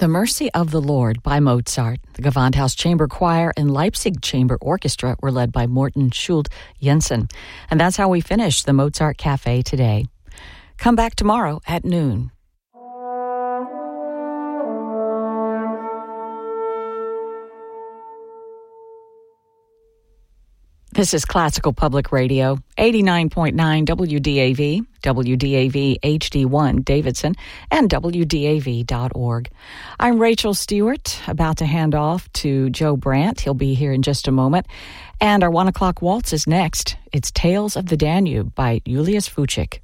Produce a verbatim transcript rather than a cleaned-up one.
The Mercy of the Lord by Mozart. The Gewandhaus Chamber Choir and Leipzig Chamber Orchestra were led by Morten Schult Jensen. And that's how we finish the Mozart Cafe today. Come back tomorrow at noon. This is Classical Public Radio, eighty-nine point nine W D A V, W D A V H D one Davidson, and W D A V dot org. I'm Rachel Stewart, about to hand off to Joe Brandt. He'll be here in just a moment. And our one o'clock waltz is next. It's Tales of the Danube by Julius Fuchik.